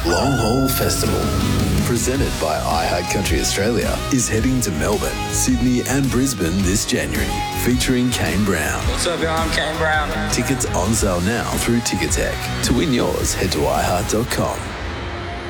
Long Haul Festival, presented by iHeart Country Australia, is heading to Melbourne, Sydney and Brisbane this January, featuring Kane Brown. What's up, y'all? I'm Kane Brown. Tickets on sale now through Ticketek. To win yours, head to iHeart.com.